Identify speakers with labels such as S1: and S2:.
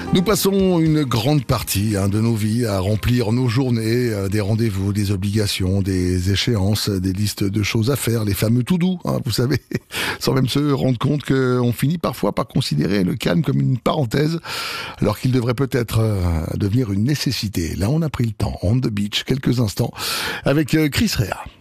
S1: Nous passons une grande partie de nos vies à remplir nos journées, des rendez-vous, des obligations, des échéances, des listes de choses à faire, les fameux to-do, vous savez, sans même se rendre compte qu'on finit parfois par considérer le calme comme une parenthèse, alors qu'il devrait peut-être devenir une nécessité. Là, on a pris le temps, on the beach, quelques instants, avec Chris Rea.